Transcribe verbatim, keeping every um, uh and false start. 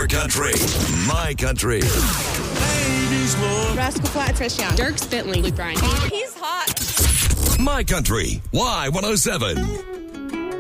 Your country, my country. Ladies love. Rascal Flatts, Trish Young. Dierks Bentley, Luke Bryan. He's hot. My country, Y one oh seven.